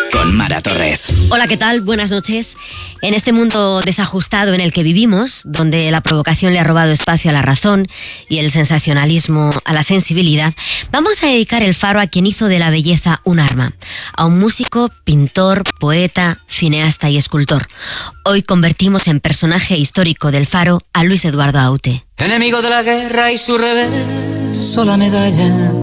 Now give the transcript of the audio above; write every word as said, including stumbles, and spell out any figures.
con Mara Torres. Hola, ¿qué tal? Buenas noches. En este mundo desajustado en el que vivimos, donde la provocación le ha robado espacio a la razón y el sensacionalismo a la sensibilidad, vamos a dedicar el Faro a quien hizo de la belleza un arma, a un músico, pintor, poeta, cineasta y escultor. Hoy convertimos en personaje histórico del Faro a Luis Eduardo Aute. Enemigo de la guerra y su reverso la medalla.